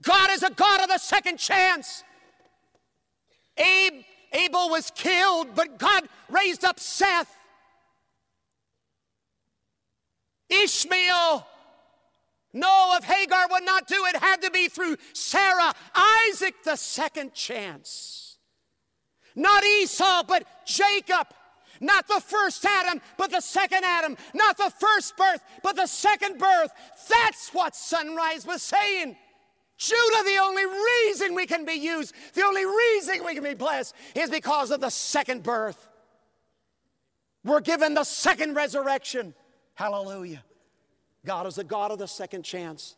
God is a God of the second chance. Abel was killed, but God raised up Seth. Ishmael, no, if Hagar would not do it, had to be through Sarah. Isaac, the second chance. Not Esau, but Jacob. Not the first Adam, but the second Adam. Not the first birth, but the second birth. That's what Sunrise was saying. Judah, the only reason we can be used, the only reason we can be blessed is because of the second birth. We're given the second resurrection. Hallelujah. God is the God of the second chance.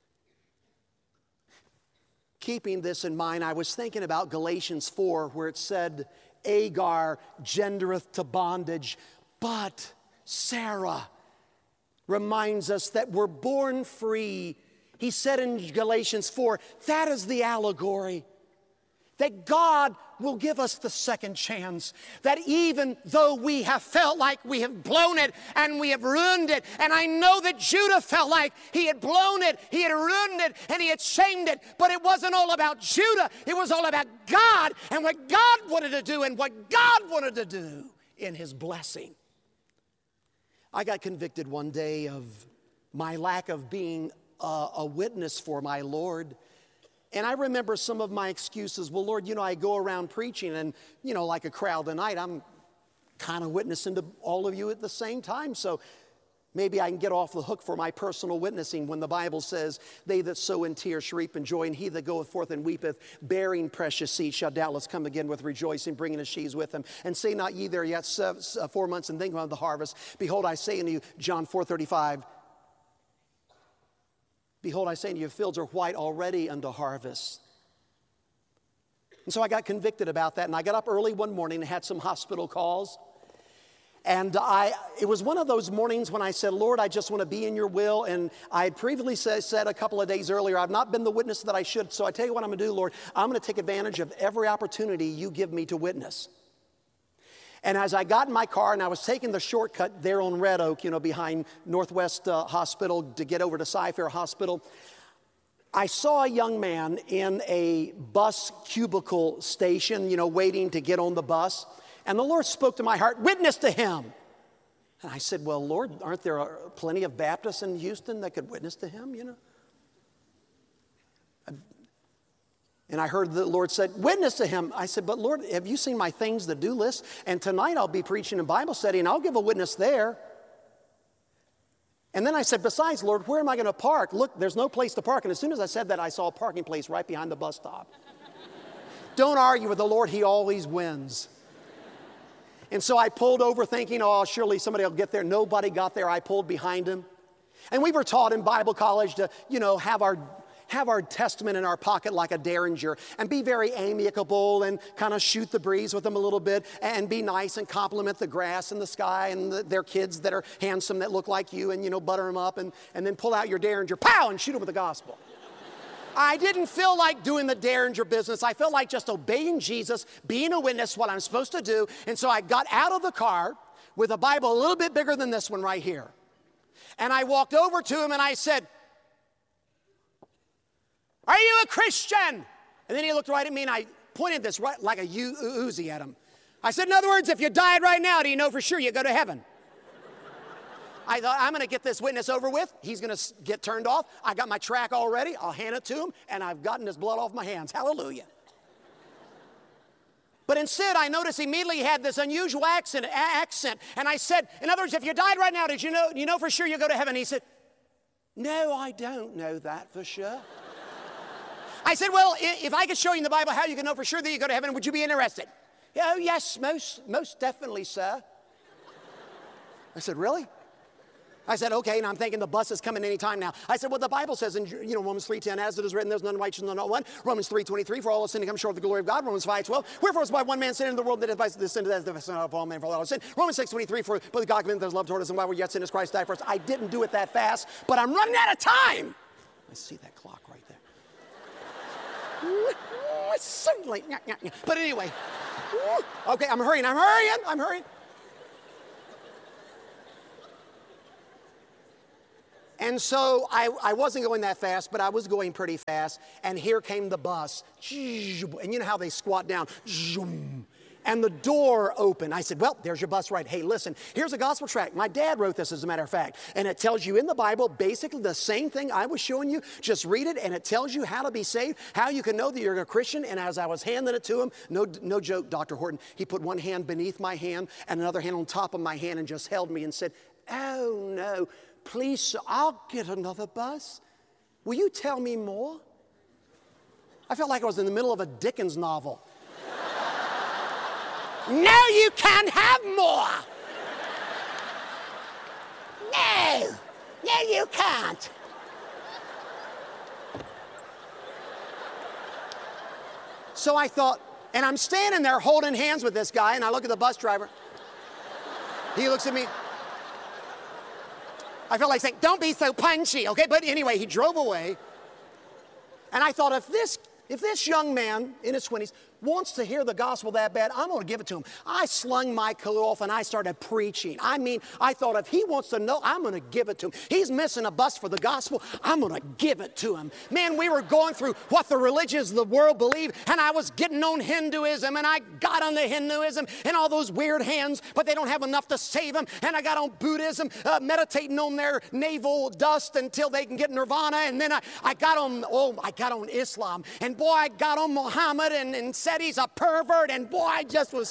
Keeping this in mind, I was thinking about Galatians 4, where it said, Agar gendereth to bondage, but Sarah reminds us that we're born free. He said in Galatians 4, that is the allegory. That God will give us the second chance. That even though we have felt like we have blown it and we have ruined it, and I know that Judah felt like he had blown it, he had ruined it, and he had shamed it, but it wasn't all about Judah. It was all about God and what God wanted to do and what God wanted to do in His blessing. I got convicted one day of my lack of being a witness for my Lord. And I remember some of my excuses. Well, Lord, I go around preaching and, like a crowd tonight, I'm kind of witnessing to all of you at the same time. So maybe I can get off the hook for my personal witnessing when the Bible says, they that sow in tears shall reap in joy, and he that goeth forth and weepeth, bearing precious seed, shall doubtless come again with rejoicing, bringing his sheaves with him. And say not ye there yet 4 months, and think of the harvest. Behold, I say unto you, John 4:35, behold, I say unto you, fields are white already unto harvest. And so I got convicted about that, and I got up early one morning and had some hospital calls. And it was one of those mornings when I said, Lord, I just want to be in your will. And I had previously said a couple of days earlier, I've not been the witness that I should. So I tell you what I'm going to do, Lord. I'm going to take advantage of every opportunity you give me to witness. And as I got in my car and I was taking the shortcut there on Red Oak, behind Northwest Hospital to get over to Cy-Fair Hospital, I saw a young man in a bus cubicle station, waiting to get on the bus. And the Lord spoke to my heart, witness to him. And I said, well, Lord, aren't there plenty of Baptists in Houston that could witness to him, And I heard the Lord said, witness to him. I said, but Lord, have you seen my things to do list? And tonight I'll be preaching in Bible study and I'll give a witness there. And then I said, besides, Lord, where am I going to park? Look, there's no place to park. And as soon as I said that, I saw a parking place right behind the bus stop. Don't argue with the Lord. He always wins. And so I pulled over thinking, oh, surely somebody will get there. Nobody got there. I pulled behind him. And we were taught in Bible college to, have our testament in our pocket like a derringer and be very amicable and kind of shoot the breeze with them a little bit and be nice and compliment the grass and the sky and their kids that are handsome that look like you and, butter them up and then pull out your derringer, pow, and shoot them with the gospel. I didn't feel like doing the derringer business. I felt like just obeying Jesus, being a witness, what I'm supposed to do. And so I got out of the car with a Bible a little bit bigger than this one right here. And I walked over to him and I said, are you a Christian? And then he looked right at me and I pointed this right like a Uzi at him. I said, in other words, if you died right now, do you know for sure you go to heaven? I thought, I'm going to get this witness over with. He's going to get turned off. I got my track already. I'll hand it to him, and I've gotten his blood off my hands. Hallelujah. But instead, I noticed immediately he had this unusual accent. And I said, in other words, if you died right now, you know for sure you go to heaven? He said, no, I don't know that for sure. I said, well, if I could show you in the Bible how you can know for sure that you go to heaven, would you be interested? Oh, yes, most definitely, sir. I said, really? I said, okay, and I'm thinking the bus is coming any time now. I said, well, the Bible says in Romans 3:10, as it is written, there's none righteous, none not one. Romans 3:23, for all have sinned and come short of the glory of God. Romans 5:12, wherefore is by one man sin in the world, that by the sin of the sin of all men for all have sinned. Romans 6:23, for both God commendeth his love toward us, and while we're yet sinners, Christ died for us. I didn't do it that fast, but I'm running out of time. I see that clock right there. It's so late. But anyway, okay, I'm hurrying. And so I wasn't going that fast, but I was going pretty fast. And here came the bus. And you know how they squat down. And the door opened. I said, well, there's your bus ride. Hey, listen, here's a gospel tract. My dad wrote this, as a matter of fact. And it tells you in the Bible basically the same thing I was showing you. Just read it, and it tells you how to be saved, how you can know that you're a Christian. And as I was handing it to him, no joke, Dr. Horton, he put one hand beneath my hand and another hand on top of my hand and just held me and said, oh, no, please, sir, I'll get another bus. Will you tell me more? I felt like I was in the middle of a Dickens novel. No, you can't have more. No, you can't. So I thought, and I'm standing there holding hands with this guy, and I look at the bus driver. He looks at me. I felt like saying, don't be so punchy, okay? But anyway, he drove away. And I thought, if this young man in his 20s wants to hear the gospel that bad, I'm going to give it to him. I slung my coat off and I started preaching. I mean, I thought if he wants to know, I'm going to give it to him. He's missing a bus for the gospel. I'm going to give it to him. Man, we were going through what the religions of the world believe, and I was getting on Hinduism, and I got on the Hinduism and all those weird hands, but they don't have enough to save them. And I got on Buddhism, meditating on their navel dust until they can get nirvana. And then I got on Islam. And boy, I got on Muhammad and said he's a pervert, and boy, I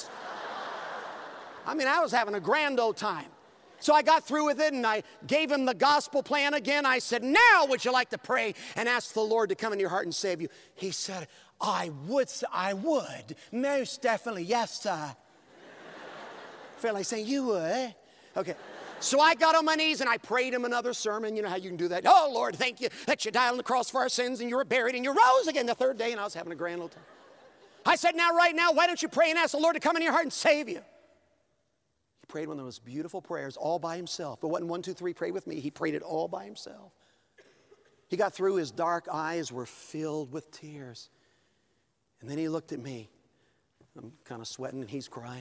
was having a grand old time. So I got through with it, and I gave him the gospel plan again. I said, now would you like to pray and ask the Lord to come into your heart and save you? He said, I would, most definitely, yes, sir. I felt like saying, you would? Okay. So I got on my knees and I prayed him another sermon. You know how you can do that. Oh, Lord, thank you that you died on the cross for our sins and you were buried and you rose again the third day. And I was having a grand old time. I said, now, right now, why don't you pray and ask the Lord to come into your heart and save you? He prayed one of those beautiful prayers all by himself. It wasn't 1, 2, 3, pray with me. He prayed it all by himself. He got through, his dark eyes were filled with tears. And then he looked at me. I'm kind of sweating and he's crying.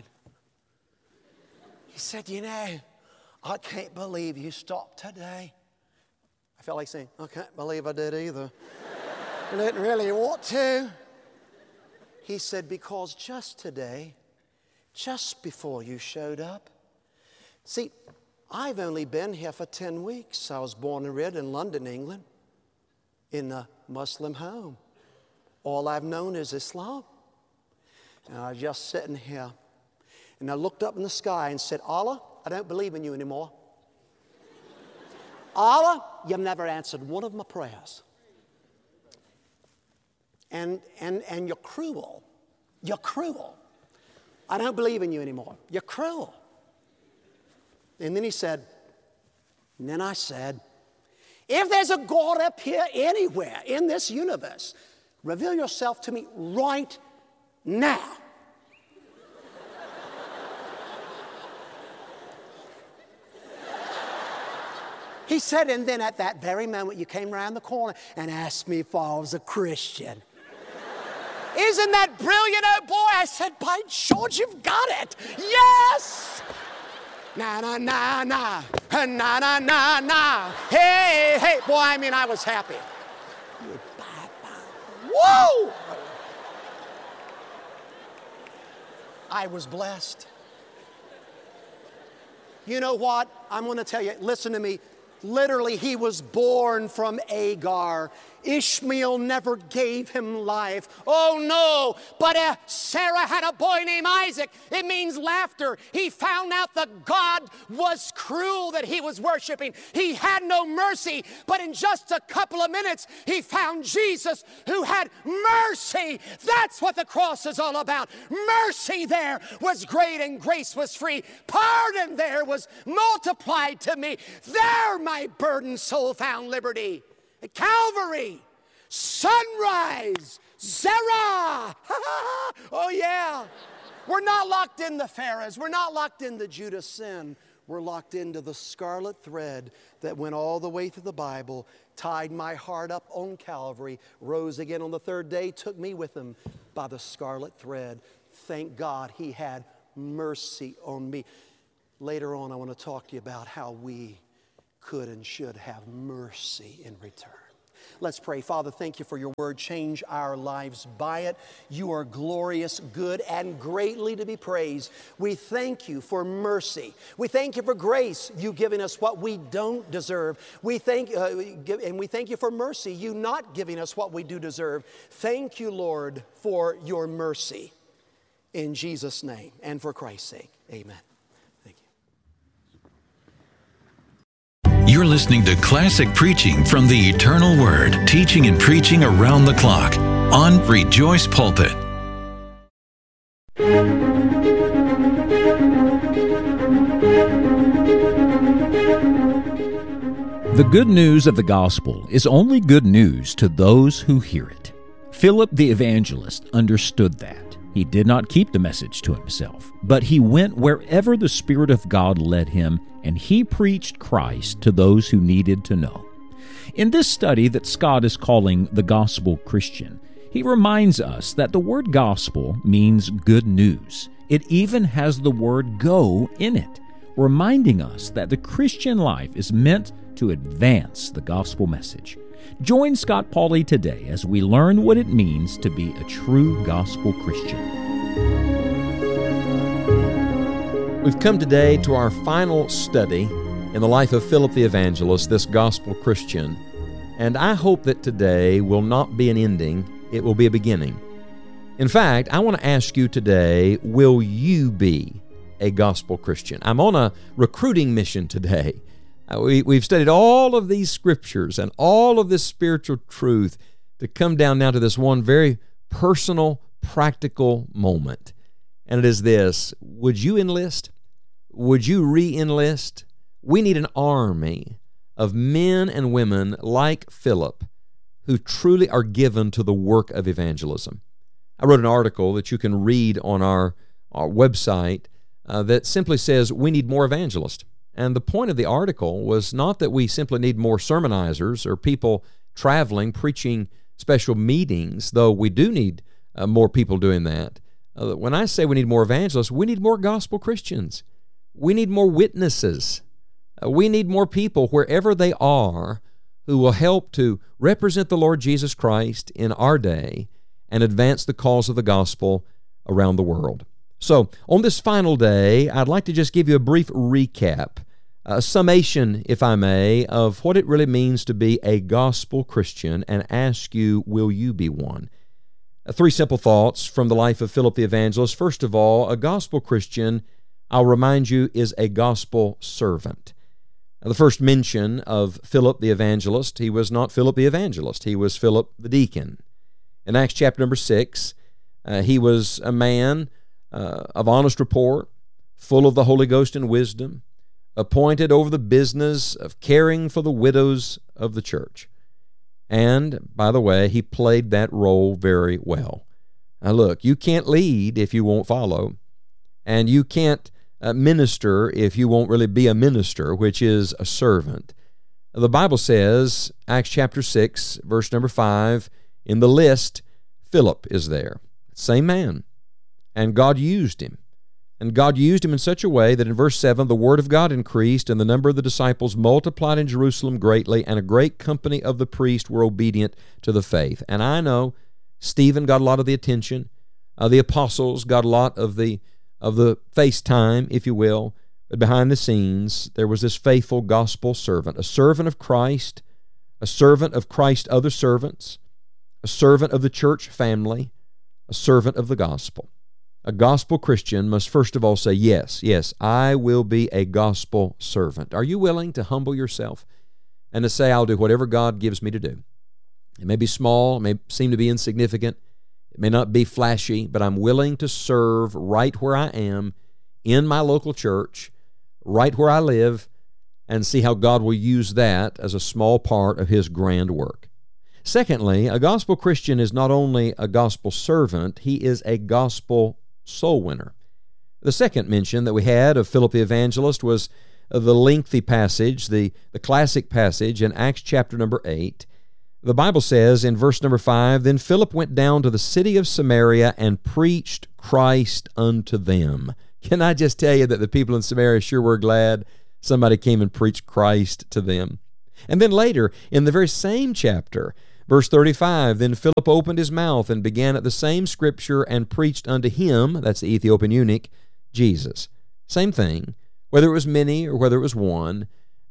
He said, you know, I can't believe you stopped today. I felt like saying, I can't believe I did either. I didn't really want to. He said, because just today, just before you showed up, see, I've only been here for 10 weeks. I was born and reared in London, England, in a Muslim home. All I've known is Islam. And I was just sitting here, and I looked up in the sky and said, Allah, I don't believe in you anymore. Allah, you've never answered one of my prayers. And you're cruel. You're cruel. I don't believe in you anymore. You're cruel. And then he said, and then I said, if there's a God up here anywhere in this universe, reveal yourself to me right now. He said, and then at that very moment, you came around the corner and asked me if I was a Christian. Isn't that brilliant, oh boy? I said, by George, you've got it. Yes! Na, na, na, na. Na, na, na, na. Hey, hey. Boy, I mean, I was happy. Whoa! I was blessed. You know what? I'm going to tell you, listen to me. Literally, he was born from Agar. Ishmael never gave him life. Oh, no. But Sarah had a boy named Isaac. It means laughter. He found out that God was cruel that he was worshiping. He had no mercy. But in just a couple of minutes, he found Jesus who had mercy. That's what the cross is all about. Mercy there was great and grace was free. Pardon there was multiplied to me. There my burdened soul found liberty. At Calvary, sunrise, Zerah. Oh, yeah. We're not locked in the Pharaohs. We're not locked in the Judas sin. We're locked into the scarlet thread that went all the way through the Bible, tied my heart up on Calvary, rose again on the third day, took me with him by the scarlet thread. Thank God he had mercy on me. Later on, I want to talk to you about how we could and should have mercy in return. Let's pray. Father, thank you for your word. Change our lives by it. You are glorious, good, and greatly to be praised. We thank you for mercy. We thank you for grace, you giving us what we don't deserve. We thank you for mercy, you not giving us what we do deserve. Thank you, Lord, for your mercy. In Jesus' name and for Christ's sake, amen. You're listening to classic preaching from the Eternal Word, teaching and preaching around the clock on Rejoice Pulpit. The good news of the gospel is only good news to those who hear it. Philip the evangelist understood that. He did not keep the message to himself, but he went wherever the Spirit of God led him, and he preached Christ to those who needed to know. In this study that Scott is calling the Gospel Christian, he reminds us that the word gospel means good news. It even has the word go in it, reminding us that the Christian life is meant to advance the gospel message. Join Scott Pauley today as we learn what it means to be a true gospel Christian. We've come today to our final study in the life of Philip the Evangelist, this gospel Christian. And I hope that today will not be an ending, it will be a beginning. In fact, I want to ask you today, will you be a gospel Christian? I'm on a recruiting mission today. We've studied all of these scriptures and all of this spiritual truth to come down now to this one very personal, practical moment. And it is this: would you enlist? Would you re-enlist? We need an army of men and women like Philip who truly are given to the work of evangelism. I wrote an article that you can read on our website that simply says we need more evangelists. And the point of the article was not that we simply need more sermonizers or people traveling, preaching special meetings, though we do need more people doing that. When I say we need more evangelists, we need more gospel Christians. We need more witnesses. We need more people wherever they are who will help to represent the Lord Jesus Christ in our day and advance the cause of the gospel around the world. So, on this final day, I'd like to just give you a brief recap, a summation, if I may, of what it really means to be a gospel Christian and ask you, will you be one? Three simple thoughts from the life of Philip the Evangelist. First of all, a gospel Christian, I'll remind you, is a gospel servant. The first mention of Philip the Evangelist, he was not Philip the Evangelist, he was Philip the deacon. In Acts chapter number 6, he was a man of honest report, full of the Holy Ghost and wisdom, appointed over the business of caring for the widows of the church. And, by the way, he played that role very well. Now look, you can't lead if you won't follow, and you can't minister if you won't really be a minister, which is a servant. The Bible says, Acts chapter 6, verse number 5, in the list, Philip is there. Same man. And God used him. And God used him in such a way that in verse 7, the word of God increased, and the number of the disciples multiplied in Jerusalem greatly, and a great company of the priests were obedient to the faith. And I know Stephen got a lot of the attention. The apostles got a lot of the face time, if you will. But behind the scenes, there was this faithful gospel servant, a servant of Christ, a servant of Christ's other servants, a servant of the church family, a servant of the gospel. A gospel Christian must first of all say, yes, I will be a gospel servant. Are you willing to humble yourself and to say, I'll do whatever God gives me to do? It may be small, it may seem to be insignificant, it may not be flashy, but I'm willing to serve right where I am, in my local church, right where I live, and see how God will use that as a small part of His grand work. Secondly, a gospel Christian is not only a gospel servant, he is a gospel soul winner. The second mention that we had of Philip the Evangelist was the lengthy passage, the classic passage in Acts chapter number 8. The Bible says in verse number 5, Then Philip went down to the city of Samaria and preached Christ unto them. Can I just tell you that the people in Samaria sure were glad somebody came and preached Christ to them. And then later, in the very same chapter, verse 35, then Philip opened his mouth and began at the same scripture and preached unto him, that's the Ethiopian eunuch, Jesus. Same thing, whether it was many or whether it was one,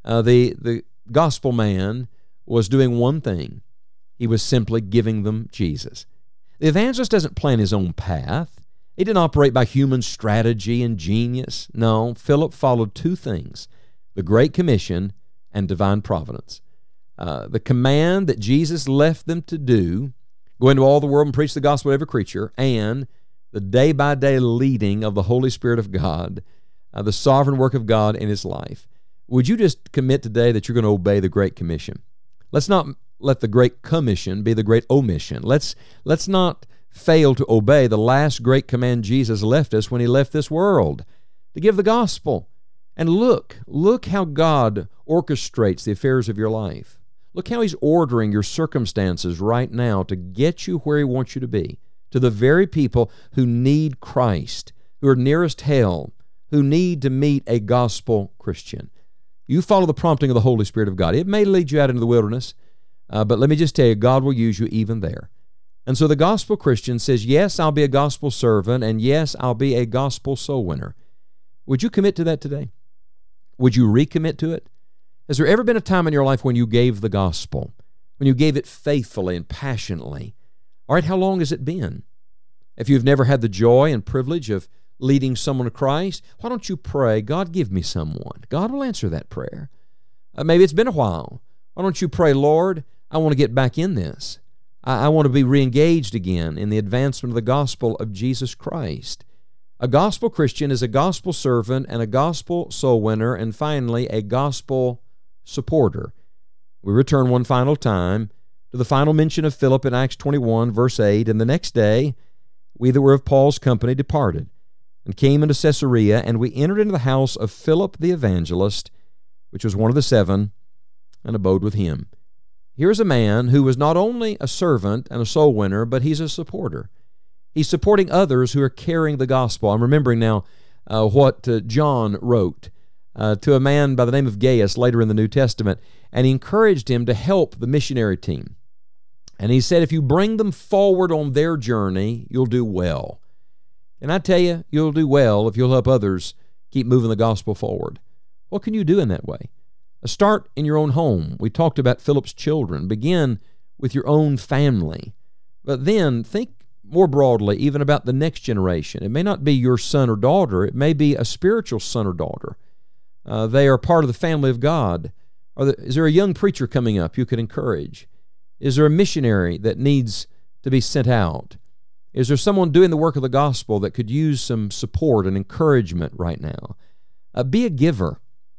the gospel man was doing one thing. He was simply giving them Jesus. The evangelist doesn't plan his own path. He didn't operate by human strategy and genius. No, Philip followed two things, the Great Commission and divine providence. The command that Jesus left them to do, go into all the world and preach the gospel to every creature, and the day-by-day leading of the Holy Spirit of God, the sovereign work of God in his life. Would you just commit today that you're going to obey the Great Commission? Let's not let the Great Commission be the Great Omission. Let's not fail to obey the last great command Jesus left us when he left this world, to give the gospel. And look how God orchestrates the affairs of your life. Look how he's ordering your circumstances right now to get you where he wants you to be, to the very people who need Christ, who are nearest hell, who need to meet a gospel Christian. You follow the prompting of the Holy Spirit of God. It may lead you out into the wilderness, but let me just tell you, God will use you even there. And so the gospel Christian says, yes, I'll be a gospel servant, and yes, I'll be a gospel soul winner. Would you commit to that today? Would you recommit to it? Has there ever been a time in your life when you gave the gospel, when you gave it faithfully and passionately? All right, how long has it been? If you've never had the joy and privilege of leading someone to Christ, why don't you pray, God, give me someone? God will answer that prayer. Maybe it's been a while. Why don't you pray, Lord, I want to get back in this. I want to be re-engaged again in the advancement of the gospel of Jesus Christ. A gospel Christian is a gospel servant and a gospel soul winner, and finally, a gospel supporter. We return one final time to the final mention of Philip in Acts 21, verse 8, and the next day, we that were of Paul's company departed, and came into Caesarea, and we entered into the house of Philip the evangelist, which was one of the 7, and abode with him. Here's a man who was not only a servant and a soul winner, but he's a supporter. He's supporting others who are carrying the gospel. I'm remembering now what John wrote to a man by the name of Gaius later in the New Testament, and he encouraged him to help the missionary team. And he said, if you bring them forward on their journey, you'll do well. And I tell you, you'll do well if you'll help others keep moving the gospel forward. What can you do in that way? Start in your own home. We talked about Philip's children. Begin with your own family. But then think more broadly even about the next generation. It may not be your son or daughter. It may be a spiritual son or daughter. They are part of the family of God. Is there a young preacher coming up you could encourage? Is there a missionary that needs to be sent out? Is there someone doing the work of the gospel that could use some support and encouragement right now? Be a giver.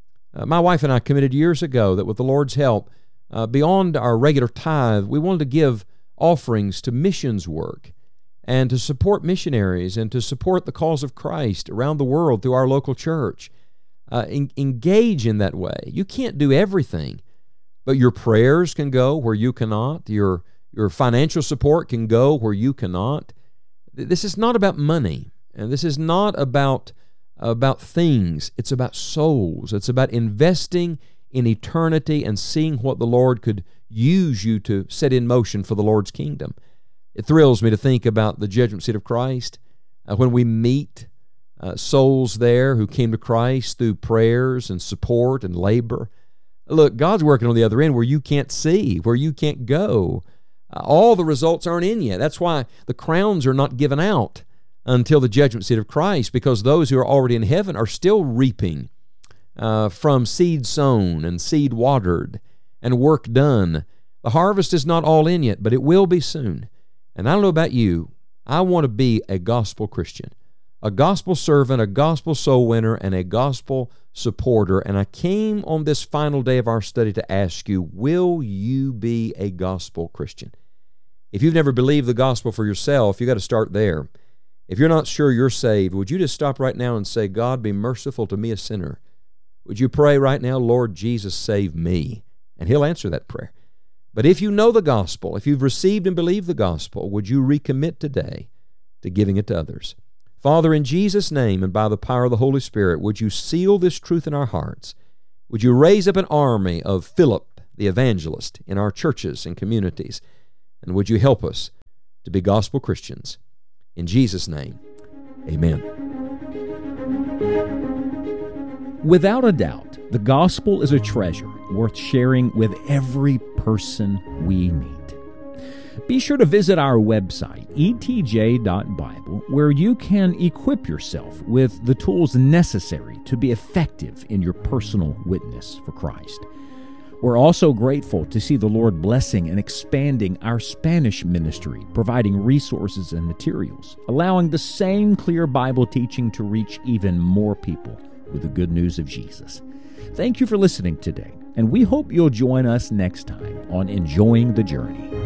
My wife and I committed years ago that with the Lord's help, beyond our regular tithe, we wanted to give offerings to missions work and to support missionaries and to support the cause of Christ around the world through our local church. Engage in that way. You can't do everything, but your prayers can go where you cannot. Your financial support can go where you cannot. This is not about money, and this is not about things. It's about souls. It's about investing in eternity and seeing what the Lord could use you to set in motion for the Lord's kingdom. It thrills me to think about the judgment seat of Christ when we meet souls there who came to Christ through prayers and support and labor. Look, God's working on the other end where you can't see, where you can't go. All the results aren't in yet. That's why the crowns are not given out until the judgment seat of Christ, because those who are already in heaven are still reaping from seed sown and seed watered and work done. The harvest is not all in yet, but it will be soon. And I don't know about you, I want to be a gospel Christian, a gospel servant, a gospel soul winner, and a gospel supporter. And I came on this final day of our study to ask you, will you be a gospel Christian? If you've never believed the gospel for yourself, you've got to start there. If you're not sure you're saved, would you just stop right now and say, God, be merciful to me, a sinner? Would you pray right now, Lord Jesus, save me? And He'll answer that prayer. But if you know the gospel, if you've received and believed the gospel, would you recommit today to giving it to others? Father, in Jesus' name and by the power of the Holy Spirit, would you seal this truth in our hearts? Would you raise up an army of Philip the evangelist in our churches and communities? And would you help us to be gospel Christians? In Jesus' name, amen. Without a doubt, the gospel is a treasure worth sharing with every person we meet. Be sure to visit our website, etj.bible, where you can equip yourself with the tools necessary to be effective in your personal witness for Christ. We're also grateful to see the Lord blessing and expanding our Spanish ministry, providing resources and materials, allowing the same clear Bible teaching to reach even more people with the good news of Jesus. Thank you for listening today, and we hope you'll join us next time on Enjoying the Journey.